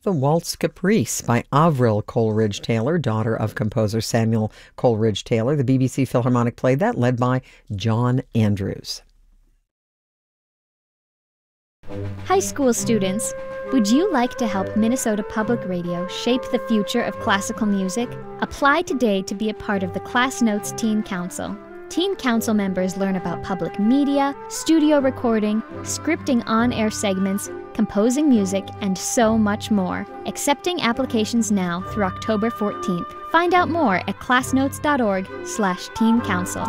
The Waltz Caprice by Avril Coleridge-Taylor, daughter of composer Samuel Coleridge-Taylor. The BBC Philharmonic played that, led by John Andrews. High school students, would you like to help Minnesota Public Radio shape the future of classical music? Apply today to be a part of the Class Notes Teen Council. Teen Council members learn about public media, studio recording, scripting on-air segments, composing music, and so much more. Accepting applications now through October 14th. Find out more at classnotes.org/teen council.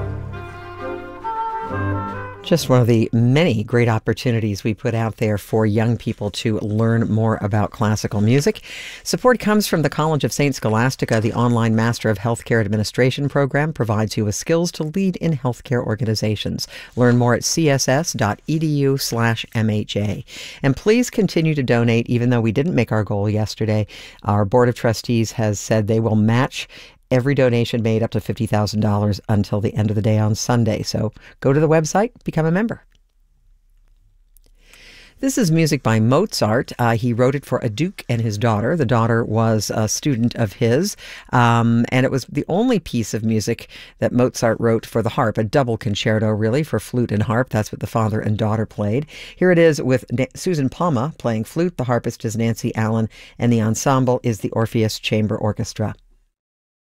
Just one of the many great opportunities we put out there for young people to learn more about classical music. Support comes from the College of St. Scholastica. The online Master of Healthcare Administration program provides you with skills to lead in healthcare organizations. Learn more at css.edu/MHA. And please continue to donate, even though we didn't make our goal yesterday. Our Board of Trustees has said they will match every donation made up to $50,000 until the end of the day on Sunday. So go to the website, become a member. This is music by Mozart. He wrote it for a duke and his daughter. The daughter was a student of his, and it was the only piece of music that Mozart wrote for the harp, a double concerto, really, for flute and harp. That's what the father and daughter played. Here it is with Susan Palma playing flute. The harpist is Nancy Allen, and the ensemble is the Orpheus Chamber Orchestra.